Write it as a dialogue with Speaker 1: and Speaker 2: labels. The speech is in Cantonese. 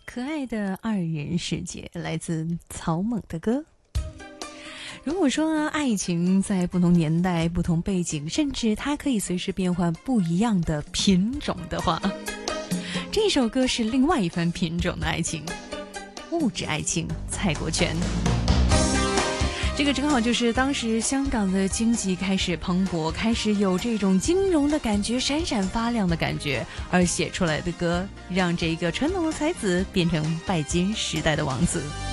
Speaker 1: 可爱的二人世界，来自草蜢的歌。如果说爱情在不同年代、不同背景，甚至它可以随时变换不一样的品种的话，这首歌是另外一番品种的爱情，物质爱情，蔡国权。这个正好就是当时香港的经济开始蓬勃，开始有这种金融的感觉，闪闪发亮的感觉，而写出来的歌，让这个传统的才子变成拜金时代的王子。